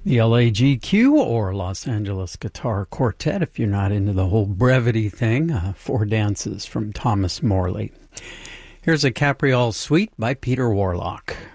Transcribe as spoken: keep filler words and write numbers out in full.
The L A G Q, or Los Angeles Guitar Quartet, if you're not into the whole brevity thing. Uh, four dances from Thomas Morley. Here's a Capriole Suite by Peter Warlock.